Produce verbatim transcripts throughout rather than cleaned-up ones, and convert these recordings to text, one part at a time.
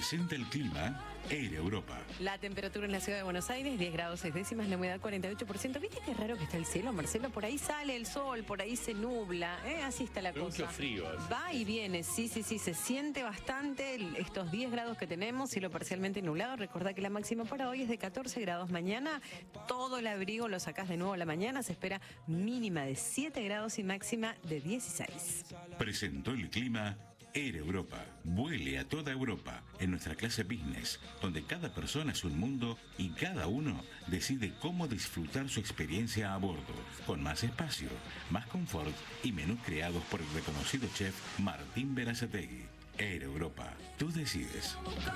Presenta el clima Air Europa. La temperatura en la ciudad de Buenos Aires, diez grados seis décimas, la humedad cuarenta y ocho por ciento. ¿Viste qué raro que está el cielo, Marcelo? Por ahí sale el sol, por ahí se nubla, ¿eh? Así está la cosa. Mucho frío. Así. Va y viene, sí, sí, sí, se siente bastante el, estos diez grados que tenemos, cielo parcialmente nublado. Recordá que la máxima para hoy es de catorce grados. Mañana todo el abrigo lo sacás de nuevo a la mañana, se espera mínima de siete grados y máxima de dieciséis. Presentó el clima Air Europa. Vuele a toda Europa en nuestra clase business, donde cada persona es un mundo y cada uno decide cómo disfrutar su experiencia a bordo, con más espacio, más confort y menús creados por el reconocido chef Martín Berazategui. Air Europa, tú decides.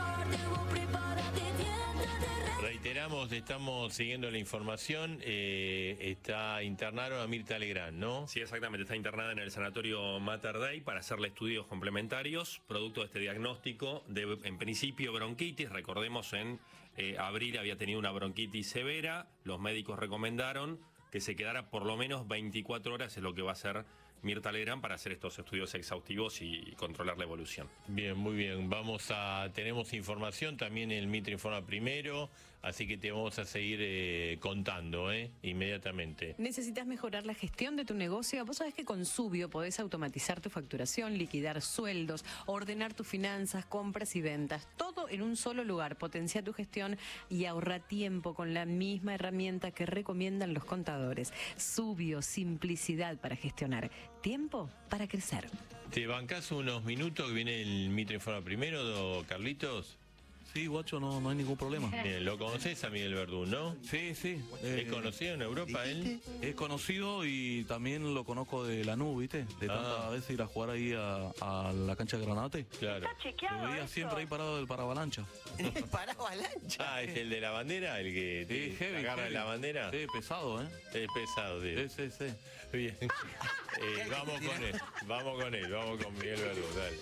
Reiteramos, estamos siguiendo la información. Eh, está internaron a Mirta Legrand, ¿no? Sí, exactamente. Está internada en el sanatorio Mater Dei para hacerle estudios complementarios, producto de este diagnóstico de, en principio, bronquitis. Recordemos, en eh, abril había tenido una bronquitis severa. Los médicos recomendaron que se quedara por lo menos veinticuatro horas, es lo que va a hacer Mirta Legrand para hacer estos estudios exhaustivos y controlar la evolución. Bien, muy bien. Vamos a, tenemos información, también el Mitre informa primero, así que te vamos a seguir eh, contando, ¿eh? Inmediatamente. ¿Necesitas mejorar la gestión de tu negocio? Vos sabés que con Subio podés automatizar tu facturación, liquidar sueldos, ordenar tus finanzas, compras y ventas. Todo en un solo lugar. Potencia tu gestión y ahorra tiempo con la misma herramienta que recomiendan los contadores. Subio, simplicidad para gestionar. Tiempo para crecer. ¿Te bancás unos minutos que viene el Mitre informa primero, Carlitos? Sí, guacho, no, no hay ningún problema. Bien, lo conoces a Miguel Verdún, ¿no? Sí, sí. ¿Es conocido en Europa él? Es conocido y también lo conozco de la nube, ¿viste? De tantas Ah. veces ir a jugar ahí a, a la cancha de Granate. Claro. Lo veía siempre ahí parado del paravalancha. Paravalancha. Ah, ¿es el de la bandera? ¿El que te Sí, heavy, agarra heavy. la bandera? Sí, pesado, ¿eh? Es pesado, tío. Sí, sí, sí. Bien. Eh, vamos con él, vamos con él, vamos con Miguel Verdún, dale.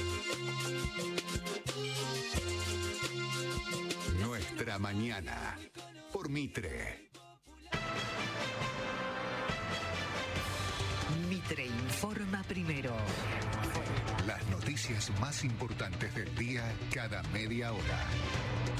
Nuestra mañana por Mitre. Mitre informa primero. Las noticias más importantes del día cada media hora.